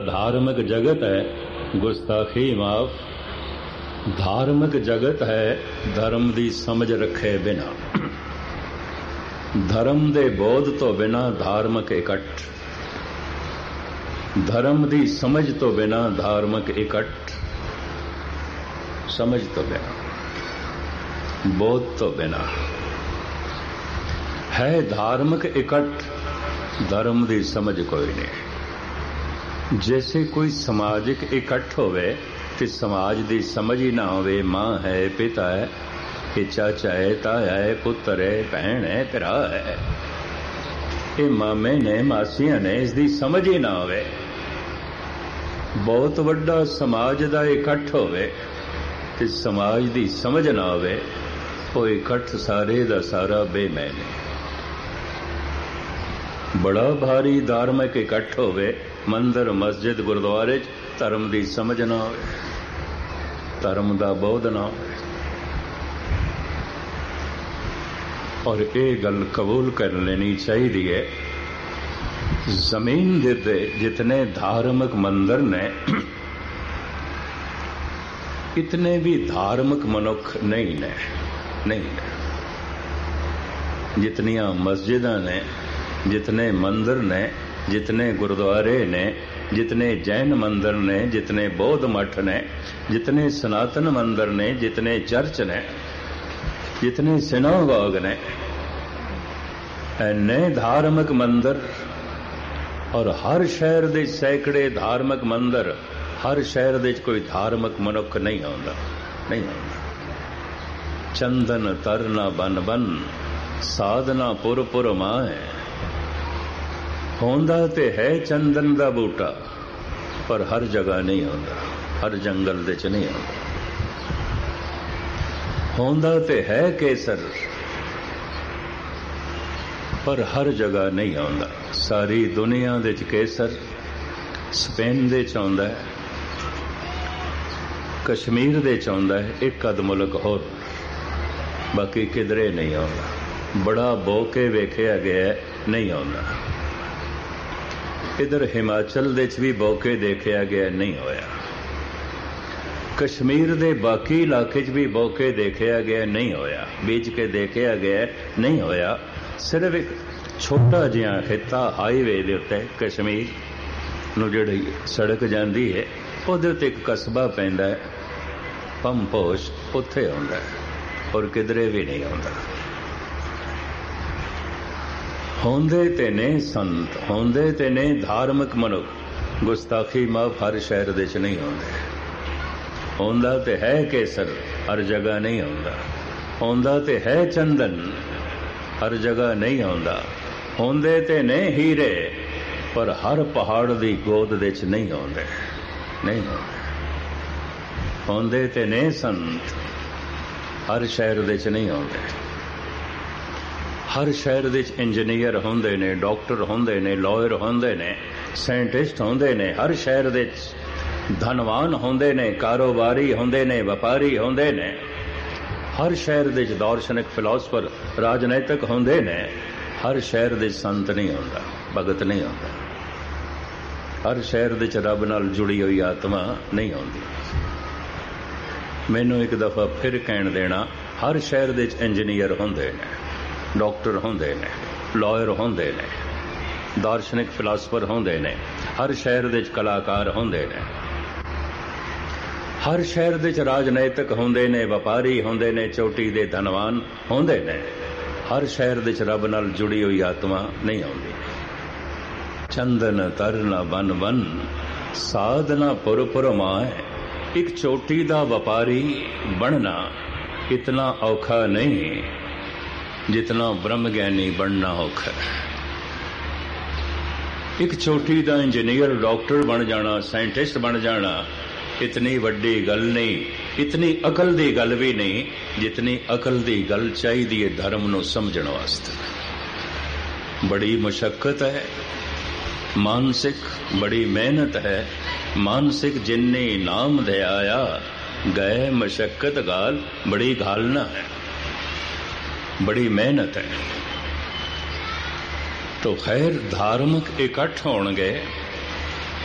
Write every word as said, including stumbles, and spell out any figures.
धार्मिक जगत है गुस्ताखी माफ, धार्मिक जगत है धर्म दी समझ रखे बिना, धर्म दे बोध तो बिना धार्मिक इकट्ठ, धर्म दी समझ तो बिना धार्मिक इकट्ठ, समझ तो बिना बोध तो बिना है धार्मिक इकट्ठ, धर्म दी समझ कोई नहीं। जैसे कोई समाजिक इकट्ठ होवे ते समाज दी समझ ही ना होवे, मां है, पिता है, ये चाचा है, ताया है, पुत्र है, भैन है, भरा है, ये मामे ने, मासियां ने, इसकी समझ ही ना होवे। बहुत वड्डा समाज दा इकट्ठ होवे ते समाज दी समझ ना होवे, वो इकट्ठ सारे दा सारा बेमैन है। बड़ा भारी धार्मिक इकट्ठ होवे, मंदिर मस्जिद गुरुद्वारे धर्म की समझ ना हो, धर्म का बोध ना हो, और ये गल कबूल कर लेनी चाहिए। जमीन दे जितने धार्मिक मंदिर ने इतने भी धार्मिक मनुख नहीं ने, नहीं ने। जितनियां मस्जिदां ने, जितने मंदिर ने, जितने गुरुद्वारे ने, जितने जैन मंदिर ने, जितने बौद्ध मठ ने, जितने सनातन मंदिर ने, जितने चर्च ने, जितने सिनागोग ने, इन्ने धार्मिक मंदिर, और हर शहर दे सैकड़े धार्मिक मंदिर, हर शहर दे कोई धार्मिक मनुख नहीं आउंदा, नहीं आउंदा। चंदन तरना बन बन, साधना पुर पुर माए, होंदा ते है चंदन दा बूटा, पर हर जगह नहीं होंदा, हर जंगल दे च नहीं होंदा। होंदा ते है केसर, पर हर जगह नहीं होंदा। सारी दुनिया दे च केसर स्पेन दे च आउंदा है, कश्मीर दे च आउंदा है, एक अद मुल्क होर, बाकी किधरे नहीं आउंदा। बड़ा बोके वेखिया गया नहीं आउंदा। इधर हिमाचल दे च भी बोके देखा गया नहीं होया, कश्मीर दे बाकी इलाके च भी बोके देखा गया नहीं होया, बीच के देखा गया नहीं होया। सिर्फ एक छोटा जिहा खिता हाईवे दे उत्ते कश्मीर नूं जिहड़ी सड़क जांदी है, उहदे उत्ते एक कस्बा पैंदा है पंपोश, उत्थे आउंदा है, और किधरे भी नहीं आउंदा। होंदे ते ने संत, होंदे ते ने धार्मिक मनुख, गुस्ताखी माफ हर शहर दे च नहीं होंदे। होंदा ते है केसर, हर जगह नहीं होंदा। होंदा ते है चंदन, हर जगह नहीं होंदा। होंदे ते ने हीरे, पर हर पहाड़ दी गोद दे च नहीं होंदे, नहीं होंदे। होंदे ते ने संत, हर शहर दे च नहीं होंदे। हर शहर दे इंजीनियर होंदे ने, डॉक्टर होंदे ने, लॉयर होंदे ने, साइंटिस्ट होंदे ने, हर शहर दे धनवान होंदे ने, कारोबारी होंदे ने, व्यापारी होंदे ने, हर शहर दे दार्शनिक फिलोसफर राजनीतिक होंदे ने। हर शहर दे संत नहीं होंदा, भगत नहीं होंदा। हर शहर दे रब नाल जुड़ी हुई आत्मा नहीं होंदी। मैनू एक दफा फिर कहण देना, हर शहर दे इंजीनियर होंदे ने, डॉक्टर होंदे ने, लॉयर होंदे ने, दार्शनिक फिलोसफर होंदे ने, हर शहर दे कलाकार होंदे ने, हर शहर दे राजनीतिक होंदे ने, व्यापारी होंदे ने, चोटी दे धनवान होंदे ने। हर शहर दे रब नाल जुड़ी हुई आत्मा नहीं होंदी। चंदन तरना बन बन, साधना पुर पुर माए। एक चोटी दा व्यापारी बनना इतना औखा नहीं जितना ब्रह्म ज्ञानी बनना औखा है। एक चोटी दा इंजीनियर डॉक्टर बन जाना, साइंटिस्ट बन जाना इतनी वड्डी गल नहीं, इतनी अकल दी गल भी नहीं जितनी अकल दी गल चाहिए धर्म नूं समझण वास्ते। बड़ी मुशक्कत है मानसिक, बड़ी मेहनत है मानसिक। जिन्ने नाम दे आया गए मशक्कत गाल, बड़ी घालना है, बड़ी मेहनत है। तो खैर धार्मिक इकट्ठ होणगे